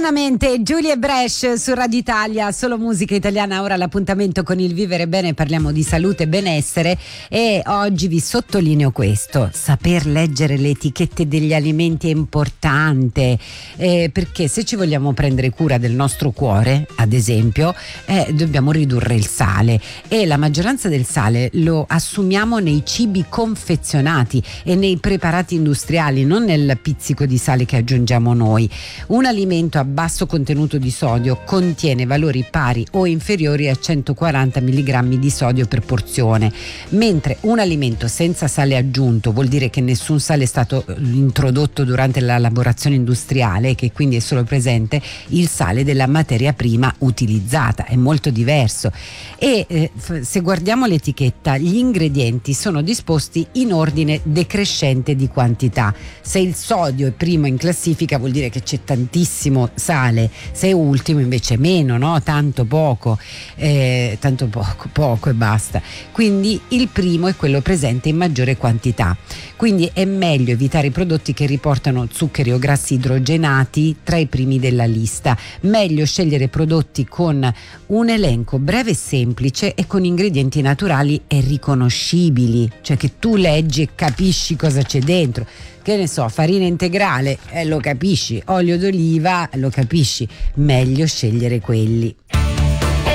Pienamente Giulia e Brescia su Radio Italia, solo musica italiana. Ora l'appuntamento con il Vivere Bene, parliamo di salute e benessere e oggi vi sottolineo questo: saper leggere le etichette degli alimenti è importante, perché se ci vogliamo prendere cura del nostro cuore, ad esempio, dobbiamo ridurre il sale, e la maggioranza del sale lo assumiamo nei cibi confezionati e nei preparati industriali, non nel pizzico di sale che aggiungiamo noi. Un alimento a basso contenuto di sodio contiene valori pari o inferiori a 140 mg di sodio per porzione, mentre un alimento senza sale aggiunto vuol dire che nessun sale è stato introdotto durante la lavorazione industriale, che quindi è solo presente il sale della materia prima utilizzata. È molto diverso. E se guardiamo l'etichetta, gli ingredienti sono disposti in ordine decrescente di quantità. Se il sodio è primo in classifica vuol dire che c'è tantissimo sale, se è ultimo invece meno, no? Tanto poco e basta. Quindi il primo è quello presente in maggiore quantità, quindi è meglio evitare i prodotti che riportano zuccheri o grassi idrogenati tra i primi della lista. Meglio scegliere prodotti con un elenco breve e semplice e con ingredienti naturali e riconoscibili, cioè che tu leggi e capisci cosa c'è dentro. Che ne so, farina integrale, lo capisci, olio d'oliva, lo capisci, meglio scegliere quelli.